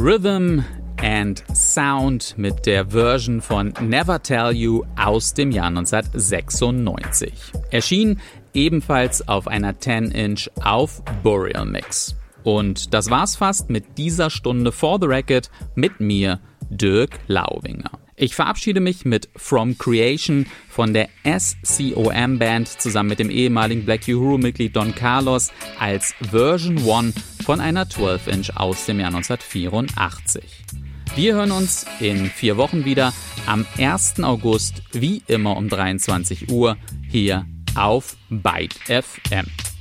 Rhythm and Sound mit der Version von Never Tell You aus dem Jahr 1996. Erschien ebenfalls auf einer 10-Inch auf Boreal Mix. Und das war's fast mit dieser Stunde For the Record mit mir, Dirk Lauwinger. Ich verabschiede mich mit From Creation von der SCOM Band zusammen mit dem ehemaligen Black Uhuru-Mitglied Don Carlos als Version 1 von einer 12-Inch aus dem Jahr 1984. Wir hören uns in 4 Wochen wieder am 1. August, wie immer um 23 Uhr, hier auf Byte FM.